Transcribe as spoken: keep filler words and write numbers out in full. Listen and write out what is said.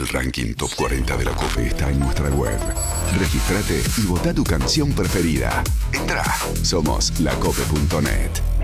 El ranking Top cuarenta de la COPE está en nuestra web. Regístrate y vota tu canción preferida. Entrá, somos lacope punto net.